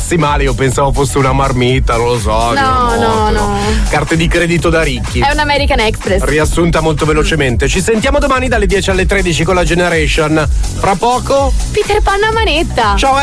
messi male, io pensavo fosse una marmita, non lo so. No. Carte di credito da ricchi. È un American Express. Riassunta molto velocemente. Ci sentiamo domani dalle 10 alle 13 con la Generation. Fra poco Peter Pan a manetta. ciao.